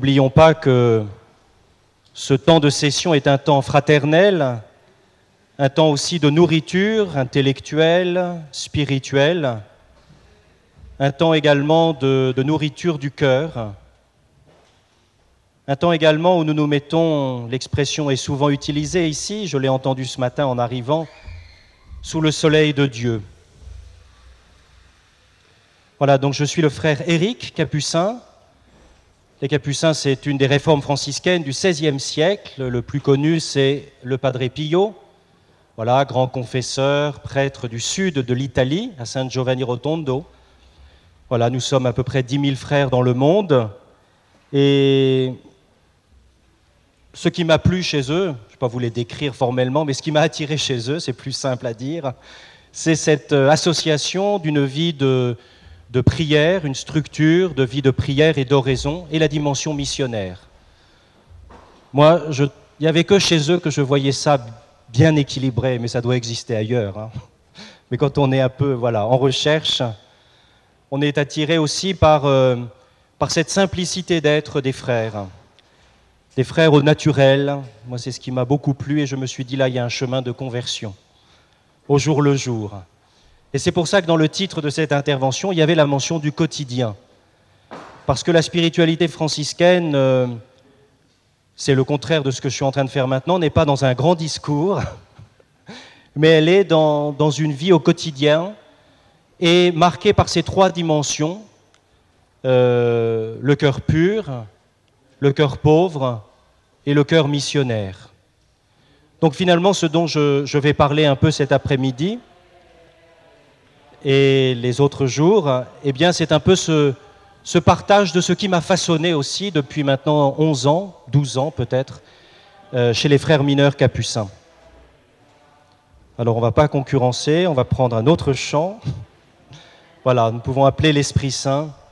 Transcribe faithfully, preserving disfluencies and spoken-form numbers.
n'oublions pas que ce temps de session est un temps fraternel, un temps aussi de nourriture intellectuelle, spirituelle, un temps également de, de nourriture du cœur, un temps également où nous nous mettons, l'expression est souvent utilisée ici, je l'ai entendu ce matin en arrivant, sous le soleil de Dieu. Voilà, donc je suis le frère Éric Capucin. Les Capucins, c'est une des réformes franciscaines du seizième siècle. Le plus connu, c'est le Padre Pio. Voilà, grand confesseur, prêtre du sud de l'Italie, à San Giovanni Rotondo. Voilà, nous sommes à peu près dix mille frères dans le monde. Et ce qui m'a plu chez eux, je ne vais pas vous les décrire formellement, mais ce qui m'a attiré chez eux, c'est plus simple à dire, c'est cette association d'une vie de... de prière, une structure de vie de prière et d'oraison, et la dimension missionnaire. Moi, je, il n'y avait que chez eux que je voyais ça bien équilibré, mais ça doit exister ailleurs. Hein. Mais quand on est un peu voilà, en recherche, on est attiré aussi par, euh, par cette simplicité d'être des frères, des frères au naturel. Moi, c'est ce qui m'a beaucoup plu, et je me suis dit, là, il y a un chemin de conversion, au jour le jour. Et c'est pour ça que dans le titre de cette intervention, il y avait la mention du quotidien. Parce que la spiritualité franciscaine, euh, c'est le contraire de ce que je suis en train de faire maintenant, n'est pas dans un grand discours, mais elle est dans, dans une vie au quotidien et marquée par ces trois dimensions, euh, le cœur pur, le cœur pauvre et le cœur missionnaire. Donc finalement, ce dont je, je vais parler un peu cet après-midi, et les autres jours, eh bien, c'est un peu ce, ce partage de ce qui m'a façonné aussi depuis maintenant onze ans, douze ans peut-être, euh, chez les frères mineurs capucins. Alors, on ne va pas concurrencer, on va prendre un autre chant. Voilà, nous pouvons appeler l'Esprit Saint